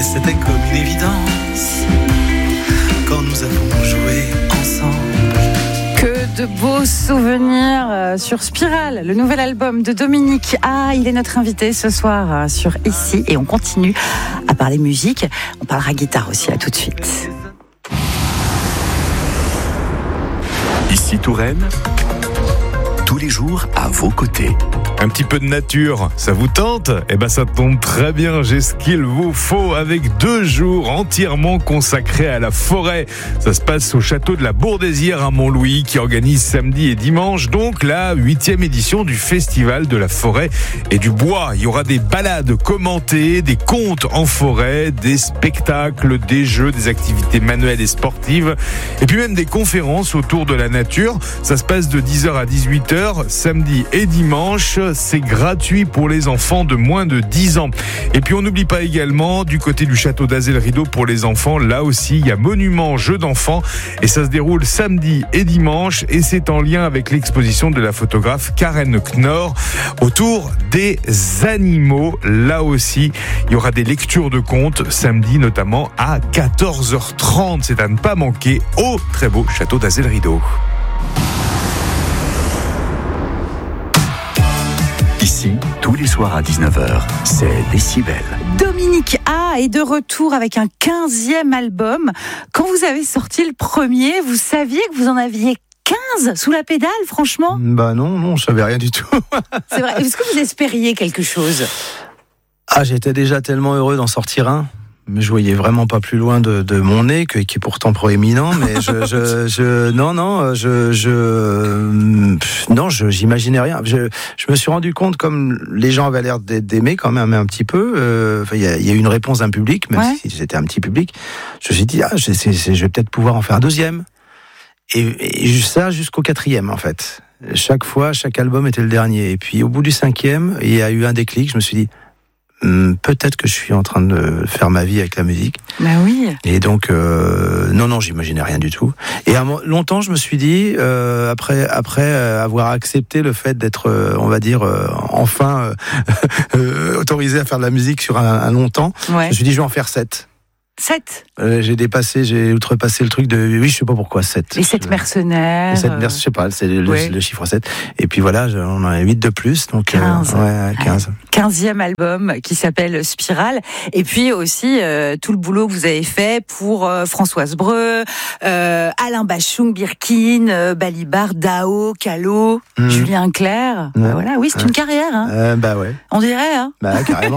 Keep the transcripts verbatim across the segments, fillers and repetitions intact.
Mais c'était comme une évidence quand nous avons joué ensemble. Que de beaux souvenirs sur Spirale, le nouvel album de Dominique A. Il est notre invité ce soir sur Ici et on continue à parler musique. On parlera guitare aussi, à tout de suite. Ici Touraine, tous les jours à vos côtés. Un petit peu de nature, ça vous tente ? Eh ben ça tombe très bien, j'ai ce qu'il vous faut avec deux jours entièrement consacrés à la forêt. Ça se passe au château de la Bourdaissière à Montlouis qui organise samedi et dimanche donc la huitième édition du festival de la forêt et du bois. Il y aura des balades commentées, des contes en forêt, des spectacles, des jeux, des activités manuelles et sportives et puis même des conférences autour de la nature. Ça se passe de dix heures à dix-huit heures samedi et dimanche. C'est gratuit pour les enfants de moins de dix ans. Et puis on n'oublie pas également du côté du château d'Azel-Rideau pour les enfants, là aussi il y a monument jeux d'enfants et ça se déroule samedi et dimanche et c'est en lien avec l'exposition de la photographe Karen Knorr autour des animaux. Là aussi il y aura des lectures de contes samedi notamment à quatorze heures trente. C'est à ne pas manquer au très beau château d'Azel-Rideau. Ici, tous les soirs à dix-neuf heures, c'est Décibel. Dominique A est de retour avec un quinzième album. Quand vous avez sorti le premier, vous saviez que vous en aviez quinze sous la pédale, franchement ? Bah non, non, je savais rien du tout. C'est vrai. Est-ce que vous espériez quelque chose ? Ah, j'étais déjà tellement heureux d'en sortir un. Mais je voyais vraiment pas plus loin de, de mon nez, que, qui est pourtant proéminent. Mais je, je, je non, non, je, je, non, je, j'imaginais rien. Je, je me suis rendu compte, comme les gens avaient l'air d'aimer quand même un petit peu. Euh, il y a, il y a eu une réponse d'un public, même ouais. si c'était un petit public. Je me suis dit, ah, je, c'est, c'est, je vais peut-être pouvoir en faire un deuxième. Et, et ça jusqu'au quatrième, en fait. Chaque fois, chaque album était le dernier. Et puis au bout du cinquième, il y a eu un déclic. Je me suis dit, peut-être que je suis en train de faire ma vie avec la musique. Bah oui. Et donc, euh, non, non, j'imaginais rien du tout. Et à, longtemps, je me suis dit, euh, après, après avoir accepté le fait d'être, euh, on va dire, euh, enfin euh, autorisé à faire de la musique sur un, un long temps, ouais. je me suis dit, je vais en faire sept. sept euh, J'ai dépassé, j'ai outrepassé le truc de, oui, je sais pas pourquoi, sept. Les sept mercenaires. Les sept mercenaires, je sais pas, c'est le, ouais. le chiffre sept. Et puis voilà, on en a huit de plus, donc quinze. Euh, ouais, quinze. quinzième album qui s'appelle Spirale. Et puis aussi, euh, tout le boulot que vous avez fait pour euh, Françoise Breu, euh, Alain Bachung, Birkin, euh, Balibar, Dao, Callot, mmh. Julien Clerc. Ouais. Bah voilà, oui, c'est ouais. une carrière, hein. Euh, bah ouais. On dirait, hein. Bah carrément.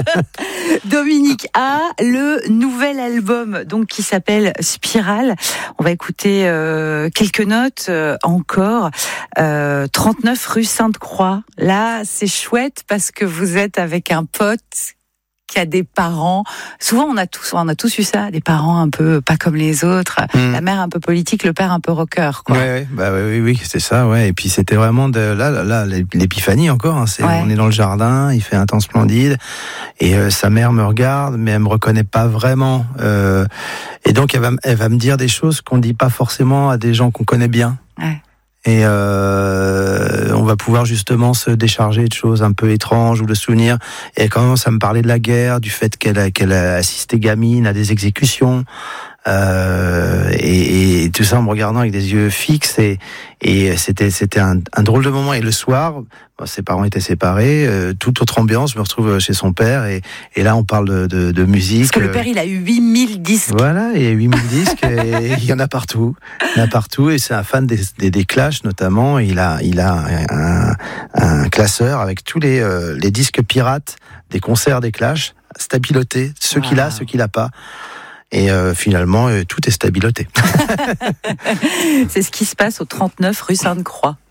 Dominique A, le nouvel album donc qui s'appelle Spirale. On va écouter euh, quelques notes euh, encore. Euh, trente-neuf rue Sainte-Croix. Là, c'est chouette parce que vous êtes avec un pote qui a des parents. Souvent, on a tous, on a tous eu ça, des parents un peu pas comme les autres. Mmh. La mère un peu politique, le père un peu rocker, quoi. Ouais, ouais, bah oui, oui, c'est ça, ouais. Et puis c'était vraiment de là, là, là l'épiphanie encore. Hein. C'est, ouais. On est dans le jardin, il fait un temps splendide, et euh, sa mère me regarde, mais elle me reconnaît pas vraiment. Euh, et donc elle va, elle va me dire des choses qu'on dit pas forcément à des gens qu'on connaît bien. Ouais. Et euh, on va pouvoir justement se décharger de choses un peu étranges ou de souvenirs. Et elle commence à me parler de la guerre, du fait qu'elle a, qu'elle a assisté gamine à des exécutions. Euh, et, et tout ça en me regardant avec des yeux fixes. Et, et c'était, c'était un, un drôle de moment. Et le soir, bon, ses parents étaient séparés. Euh, toute autre ambiance, je me retrouve chez son père. Et, et là, on parle de, de, de musique. Parce que le père, il a eu huit mille disques. Voilà, il y a huit mille disques. Et il y en a partout. Il y en a partout. Et c'est un fan des, des, des Clash, notamment. Il a, il a un, un classeur avec tous les, euh, les disques pirates des concerts des Clash, stabilotés. Ceux wow. qu'il a, ceux qu'il n'a pas. Et euh, finalement, euh, tout est stabiloté. C'est ce qui se passe au trente-neuf rue Sainte-Croix.